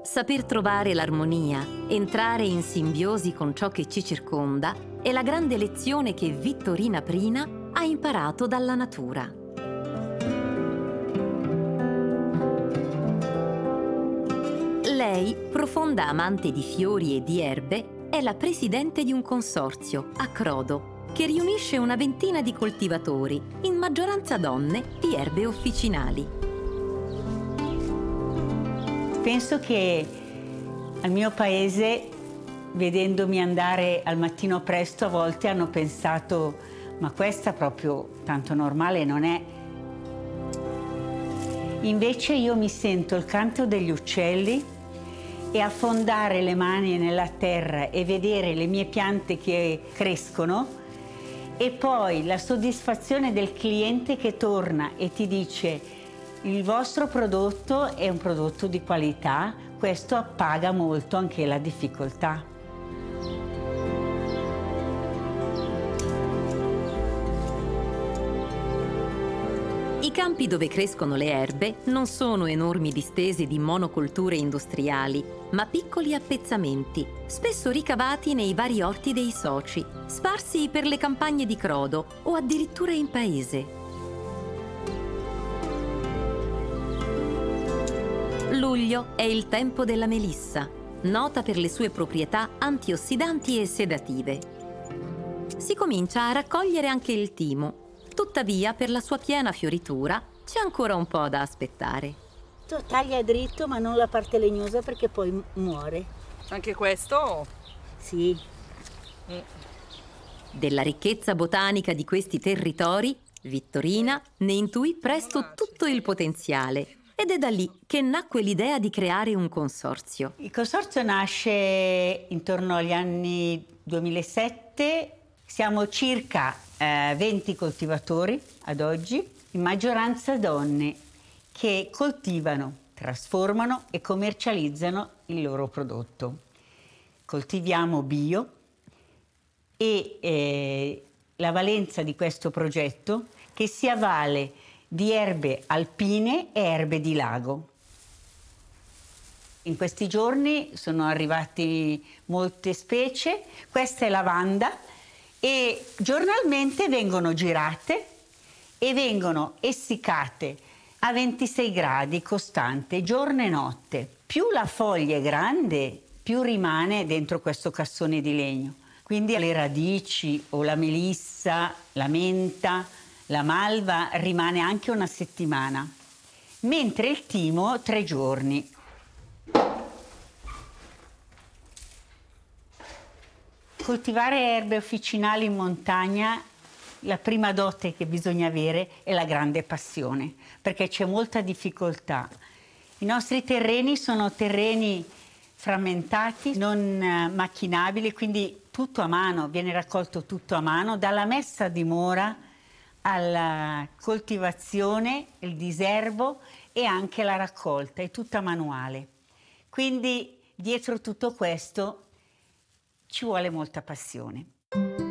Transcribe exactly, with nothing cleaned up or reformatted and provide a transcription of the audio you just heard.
Saper trovare l'armonia, entrare in simbiosi con ciò che ci circonda, è la grande lezione che Vittorina Prina ha imparato dalla natura. Lei, profonda amante di fiori e di erbe, è la presidente di un consorzio, a Crodo, che riunisce una ventina di coltivatori, in maggioranza donne, di erbe officinali. Penso che al mio paese, vedendomi andare al mattino presto, a volte hanno pensato: ma questa proprio tanto normale non è. Invece io mi sento il canto degli uccelli e affondare le mani nella terra e vedere le mie piante che crescono, e poi la soddisfazione del cliente che torna e ti dice: il vostro prodotto è un prodotto di qualità. Questo appaga molto anche la difficoltà. I campi dove crescono le erbe non sono enormi distese di monocolture industriali, ma piccoli appezzamenti, spesso ricavati nei vari orti dei soci, sparsi per le campagne di Crodo o addirittura in paese. Luglio è il tempo della melissa, nota per le sue proprietà antiossidanti e sedative. Si comincia a raccogliere anche il timo. Tuttavia, per la sua piena fioritura, c'è ancora un po' da aspettare. Tu taglia dritto, ma non la parte legnosa, perché poi muore. Anche questo? Sì. Mm. Della ricchezza botanica di questi territori, Vittorina ne intuì presto tutto il potenziale. Ed è da lì che nacque l'idea di creare un consorzio. Il consorzio nasce intorno agli anni duemilasette. Siamo circa eh, venti coltivatori ad oggi, in maggioranza donne, che coltivano, trasformano e commercializzano il loro prodotto. Coltiviamo bio e eh, la valenza di questo progetto che si avvale di erbe alpine e erbe di lago. In questi giorni sono arrivate molte specie. Questa è lavanda e giornalmente vengono girate e vengono essiccate a ventisei gradi costante, giorno e notte. Più la foglia è grande, più rimane dentro questo cassone di legno. Quindi le radici o la melissa, la menta, la malva rimane anche una settimana, mentre il timo tre giorni. Coltivare erbe officinali in montagna, la prima dote che bisogna avere è la grande passione, perché c'è molta difficoltà. I nostri terreni sono terreni frammentati, non macchinabili, quindi tutto a mano, viene raccolto tutto a mano, dalla messa a dimora alla coltivazione, il diserbo e anche la raccolta, è tutta manuale. Quindi dietro tutto questo ci vuole molta passione.